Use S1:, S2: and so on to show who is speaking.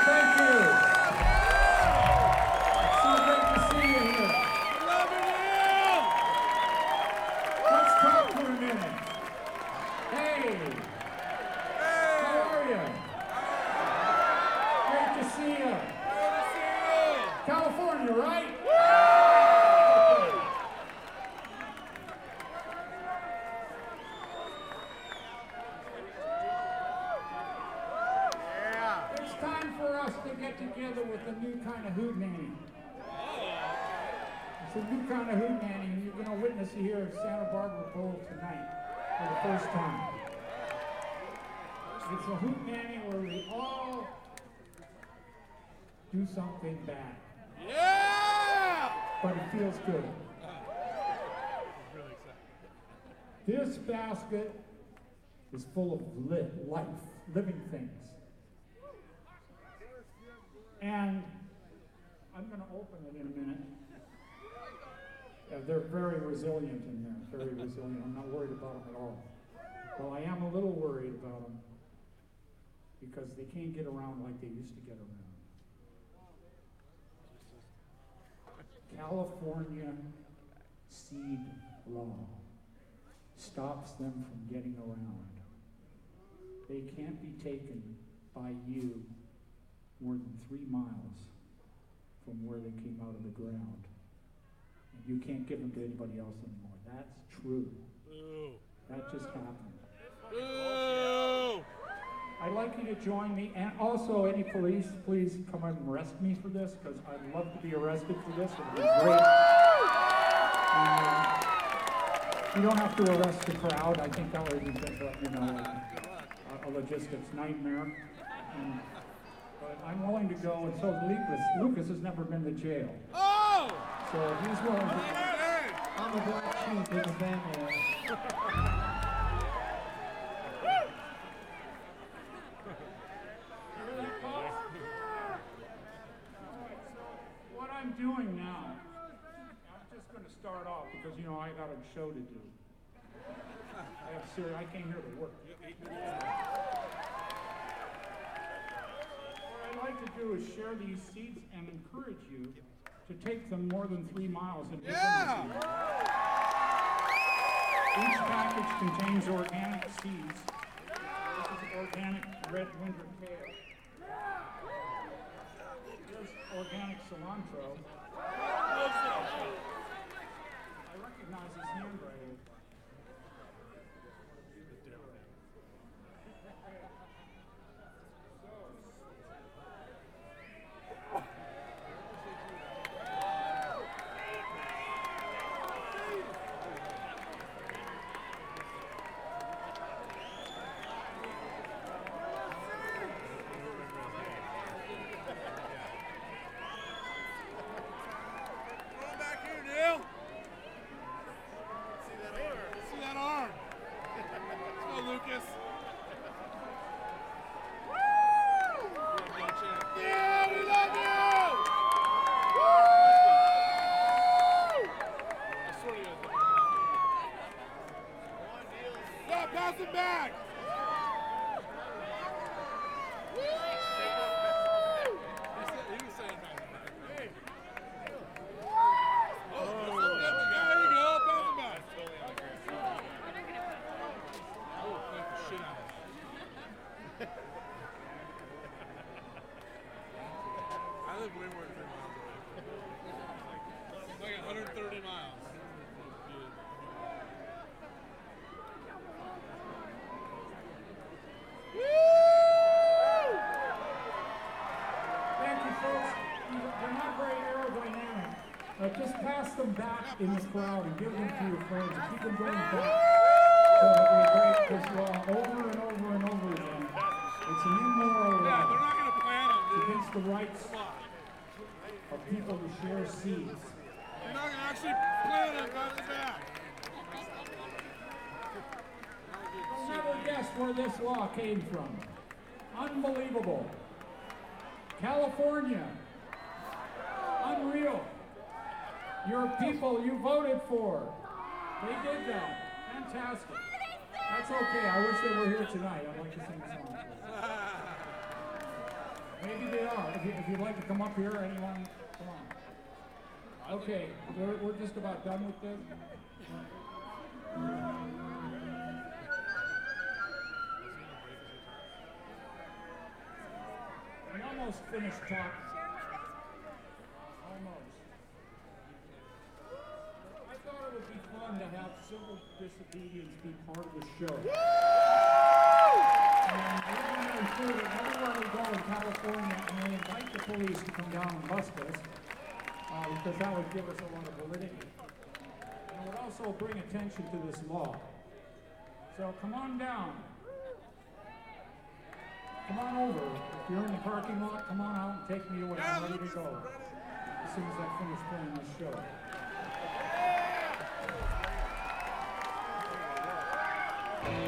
S1: thank you. It's so great to see you here. Let's talk for a minute. Hey, how are you? Great to see you. California, right? It's time for us to get together with a new kind of hootenanny. It's a new kind of hootenanny, and you're going to witness it here at Santa Barbara Bowl tonight for the first time. It's a hootenanny where we all do something bad.
S2: Yeah!
S1: But it feels good. This basket is full of life, living things. And I'm going to open it in a minute. They're very resilient in there, very resilient. I'm not worried about them at all. Well, I am a little worried about them because they can't get around like they used to get around. California seed law stops them from getting around. They can't be taken by you more than 3 miles from where they came out of the ground. And you can't give them to anybody else anymore. That's true.
S2: Boo.
S1: That just happened.
S2: Boo.
S1: I'd like you to join me, and also any police, please come and arrest me for this, because I'd love to be arrested for this. It would be great. And, you don't have to arrest the crowd. I think that would be just a logistics nightmare. But I'm willing to go, and so is Lucas. Lucas has never been to jail.
S2: Oh!
S1: So he's willing to.
S3: I'm a black sheep in the family.
S1: What I'm doing now, I'm just going to start off because, I got a show to do. I came here to work. What I'd like to do is share these seeds and encourage you to take them more than 3 miles and give them to seeds. Each package contains organic seeds. This is organic red winter kale. Here's organic cilantro. I recognize his handwriting. Just pass them back in the crowd and give them to your friends and keep them going back. So that we break this law over and over and over again. It's an immoral law.
S2: Yeah, they're not going to plan it, dude.
S1: Against the rights of people to share seeds.
S2: They're not going to actually plan it, pass it back.
S1: You'll never guess where this law came from. Unbelievable. California. Unreal. Your people you voted for. They did that. Fantastic. That's okay. I wish they were here tonight. I'd like to sing a song. Maybe they are. If you'd like to come up here, anyone, come on. Okay, we're just about done with this. We almost finished talking. Almost. I thought it would be fun to have civil disobedience be part of the show. And we're going to include it everywhere we go in California, and we invite the police to come down and bust us, because that would give us a lot of validity. And it would also bring attention to this law. So come on down. Come on over. If you're in the parking lot, come on out and take me away. I'm ready to go as soon as I finish playing this show.